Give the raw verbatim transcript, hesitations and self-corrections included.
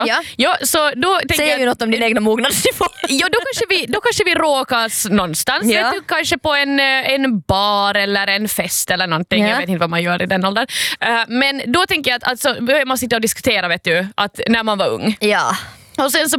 Ja. Ja, så då tänker Säger ju jag, något om din egna mognadsnivå. ja, då kanske vi, då kanske vi råkas någonstans. Ja. Vet du, kanske på en, en bar eller en fest eller någonting. Ja. Jag vet inte vad man gör i den åldern. Uh, men då tänker jag att alltså, man sitter och diskuterar, vet du, att när man var ung. Ja. Och sen så